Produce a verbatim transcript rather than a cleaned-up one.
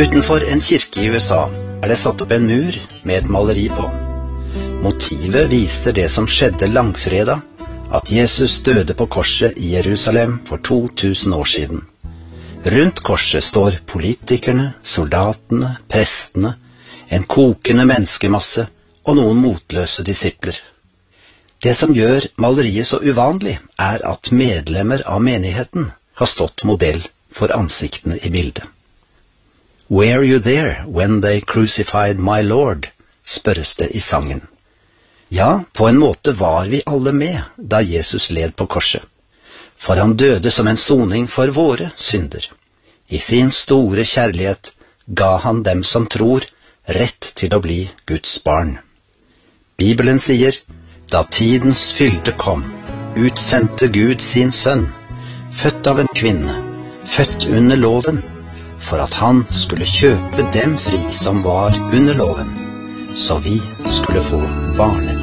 Utenfor en kirke i U S A er det satt opp en mur med et maleri på. Motivet viser det som skjedde langfredag, at Jesus døde på korset i Jerusalem for to tusen år siden. Rundt korset står politikerne, soldatene, prestene, en kokende menneskemasse og noen motløse disipler. Det som gjør maleriet så uvanlig, er at medlemmer av menigheten har stått modell for ansiktene i bildet. «Were you there when they crucified my Lord?» spørres det i sangen. Ja, på en måte var vi alle med da Jesus led på korset, for han døde som en soning for våre synder. I sin store kjærlighet ga han dem som tror rett til å bli Guds barn. Bibelen sier, da tidens fylde kom, utsendte Gud sin sønn, født av en kvinne, født under loven, for at han skulle kjøpe dem fri som var under loven, så vi skulle få barne.